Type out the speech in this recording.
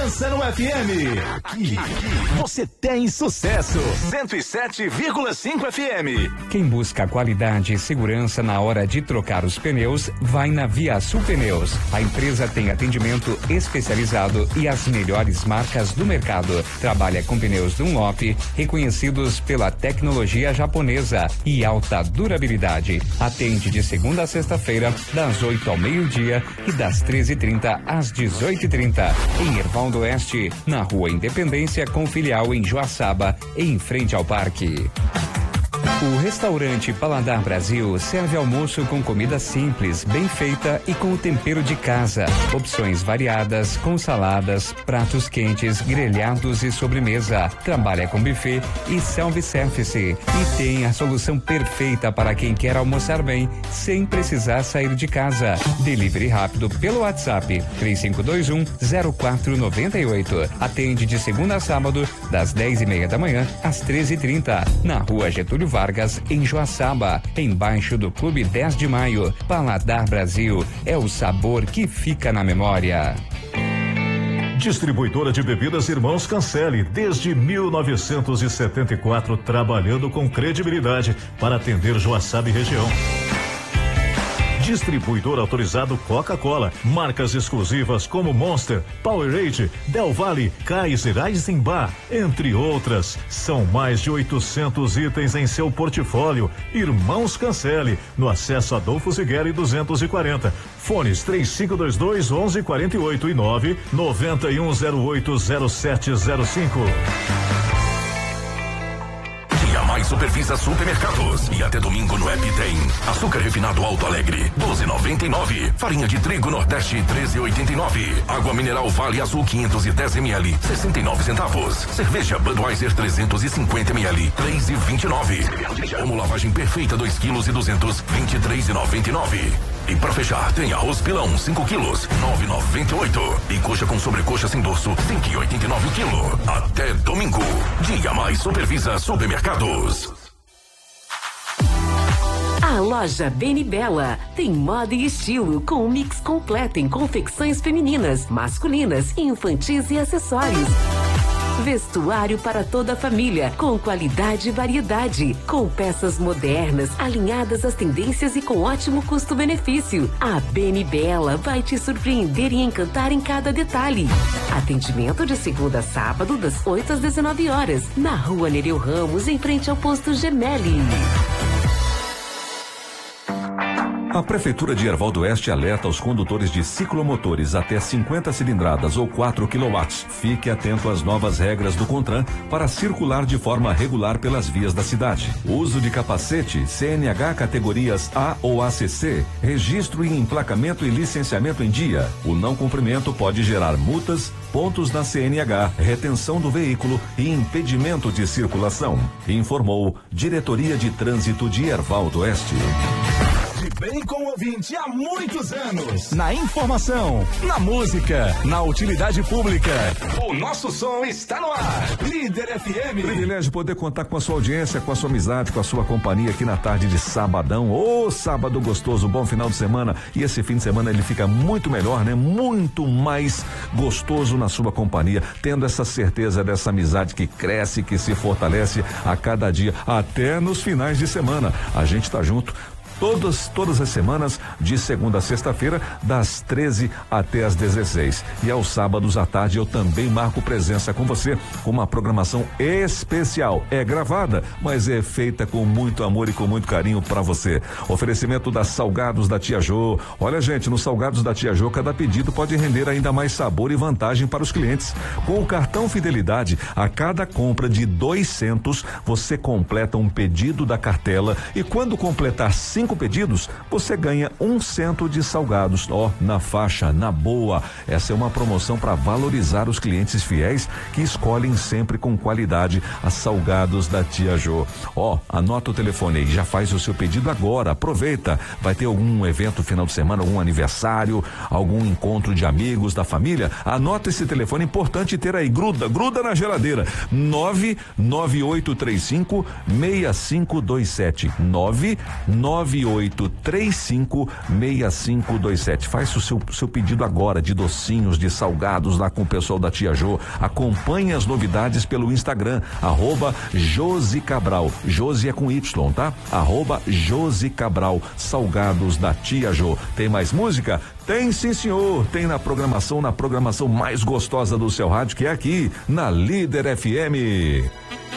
Dança no FM. Aqui você tem sucesso. 107,5 FM. Quem busca qualidade e segurança na hora de trocar os pneus, vai na Via Sul Pneus. A empresa tem atendimento especializado e as melhores marcas do mercado. Trabalha com pneus Dunlop, reconhecidos pela tecnologia japonesa e alta durabilidade. Atende de segunda a sexta-feira, das 8 ao meio-dia e das 13h30 às 18h30. Em Erval do Oeste, na Rua Independência, com filial em Joaçaba, em frente ao parque. O restaurante Paladar Brasil serve almoço com comida simples, bem feita e com o tempero de casa. Opções variadas, com saladas, pratos quentes, grelhados e sobremesa. Trabalha com buffet e self-service. E tem a solução perfeita para quem quer almoçar bem, sem precisar sair de casa. Delivery rápido pelo WhatsApp 3521-0498. Atende de segunda a sábado, das 10:30 da manhã às 13h30. Na Rua Getúlio Vargas, em Joaçaba, embaixo do Clube 10 de Maio. Paladar Brasil é o sabor que fica na memória. Distribuidora de bebidas Irmãos Cancelli, desde 1974, trabalhando com credibilidade para atender Joaçaba e região. Distribuidor autorizado Coca-Cola, marcas exclusivas como Monster, Powerade, Del Valle, Kaiser, Eisenbach, entre outras. São mais de 800 itens em seu portfólio. Irmãos Cancelli, no acesso Adolfo Zigueri 240. Fones 3522-1148 e 991080705. Mais Supervisa Supermercados. E até domingo no app tem açúcar refinado Alto Alegre 12,99, farinha de trigo Nordeste 13,89, água mineral Vale Azul 510 ml 69 centavos, cerveja Budweiser 350 ml 3,29, como lavagem perfeita 2 quilos e 200 23,99. E pra fechar, tem arroz pilão 5 quilos 9,98 e coxa com sobrecoxa sem dorso 5,89 o quilo. Até domingo. Dia Mais Supervisa Supermercados. A loja Beni Bella tem moda e estilo com um mix completo em confecções femininas, masculinas, infantis e acessórios. Vestuário para toda a família, com qualidade e variedade, com peças modernas, alinhadas às tendências e com ótimo custo-benefício. A Beni Bella vai te surpreender e encantar em cada detalhe. Atendimento de segunda a sábado, das 8 às 19 horas, na Rua Nereu Ramos, em frente ao posto Gemelli. A Prefeitura de Erval do Oeste alerta os condutores de ciclomotores até 50 cilindradas ou 4 kW. Fique atento às novas regras do CONTRAN para circular de forma regular pelas vias da cidade. Uso de capacete, CNH categorias A ou ACC, registro e emplacamento e licenciamento em dia. O não cumprimento pode gerar multas, pontos na CNH, retenção do veículo e impedimento de circulação. Informou Diretoria de Trânsito de Erval do Oeste. De bem com o ouvinte há muitos anos. Na informação, na música, na utilidade pública. O nosso som está no ar. Líder FM. Privilégio poder contar com a sua audiência, com a sua amizade, com a sua companhia aqui na tarde de sabadão. Ô, sábado gostoso, bom final de semana. E esse fim de semana ele fica muito melhor, né? Muito mais gostoso na sua companhia, tendo essa certeza dessa amizade que cresce, que se fortalece a cada dia, até nos finais de semana. A gente tá junto todas as semanas, de segunda a sexta-feira, das 13 até as 16. E aos sábados à tarde eu também marco presença com você, com uma programação especial. É gravada, mas é feita com muito amor e com muito carinho para você. Oferecimento das Salgados da Tia Jô. Olha, gente, nos Salgados da Tia Jô, cada pedido pode render ainda mais sabor e vantagem para os clientes. Com o cartão Fidelidade, a cada compra de 200, você completa um pedido da cartela e quando completar 5 pedidos, você ganha 1 cento de salgados. Na faixa, na boa. Essa é uma promoção para valorizar os clientes fiéis que escolhem sempre com qualidade as Salgados da Tia Jô. Anota o telefone aí, já faz o seu pedido agora, aproveita. Vai ter algum evento final de semana, algum aniversário, algum encontro de amigos, da família? Anota esse telefone, importante ter aí, gruda na geladeira. 99835-6527. 99835-6527. 998356527. Faz o seu pedido agora de docinhos, de salgados lá com o pessoal da Tia Jô. Acompanhe as novidades pelo Instagram, @Josi Cabral. Josi é com Y, tá? @Josi Cabral, salgados da Tia Jô. Tem mais música? Tem sim, senhor. Tem na programação mais gostosa do seu rádio, que é aqui, na Líder FM.